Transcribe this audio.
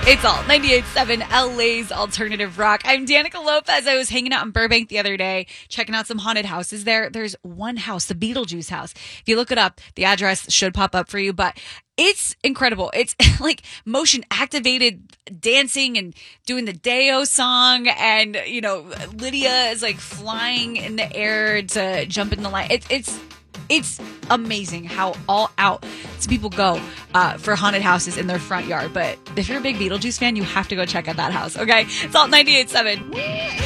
It's all 98.7 LA's alternative rock. I'm Danica Lopez. I was hanging out in Burbank the other day, checking out some haunted houses there. There's one house, the Beetlejuice house. If you look it up, the address should pop up for you, but it's incredible. It's like motion activated dancing and doing the Deo song. And, you know, Lydia is like flying in the air to jump in the line. It's amazing how all out people go for haunted houses in their front yard. But if you're a big Beetlejuice fan, you have to go check out that house. Okay. It's all 98.7.